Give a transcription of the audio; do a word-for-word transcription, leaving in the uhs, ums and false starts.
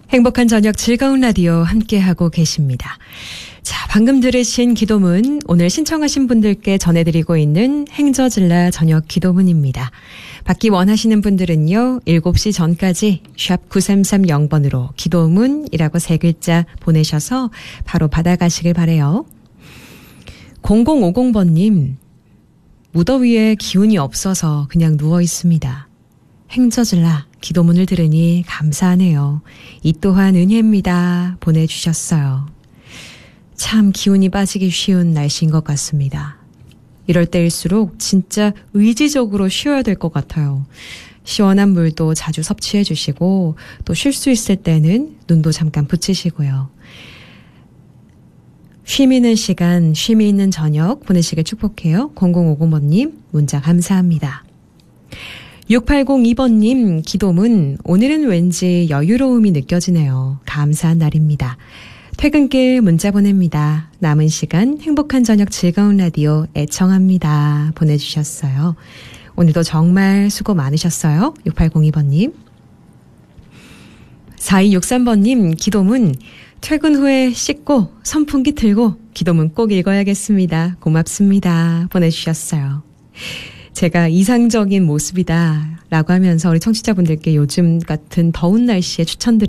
행복한 저녁 즐거운 라디오 함께하고 계십니다. 자, 방금 들으신 기도문, 오늘 신청하신 분들께 전해드리고 있는 행저질라 저녁 기도문입니다. 받기 원하시는 분들은요, 일곱 시 전까지 샵 구삼삼영 번으로 기도문이라고 세 글자 보내셔서 바로 받아가시길 바래요. 공공오공 번님, 무더위에 기운이 없어서 그냥 누워 있습니다. 행저질라 기도문을 들으니 감사하네요. 이 또한 은혜입니다. 보내주셨어요. 참 기운이 빠지기 쉬운 날씨인 것 같습니다. 이럴 때일수록 진짜 의지적으로 쉬어야 될 것 같아요. 시원한 물도 자주 섭취해 주시고 또 쉴 수 있을 때는 눈도 잠깐 붙이시고요. 쉼 있는 시간, 쉼이 있는 저녁 보내시길 축복해요. 공공오공 번님 문자 감사합니다. 육팔공이 번님 기도문, 오늘은 왠지 여유로움이 느껴지네요. 감사한 날입니다. 퇴근길 문자 보냅니다. 남은 시간 행복한 저녁 즐거운 라디오 애청합니다. 보내주셨어요. 오늘도 정말 수고 많으셨어요. 육팔공이 번님. 사이육삼 번님 기도문, 퇴근 후에 씻고 선풍기 틀고 기도문 꼭 읽어야겠습니다. 고맙습니다. 보내주셨어요. 제가 이상적인 모습이다 라고 하면서 우리 청취자분들께 요즘 같은 더운 날씨에 추천드리는